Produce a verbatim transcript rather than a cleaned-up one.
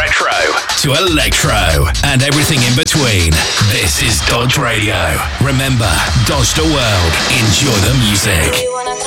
retro to electro and everything in between. This is Dodge Radio. Remember, dodge the world, enjoy the music.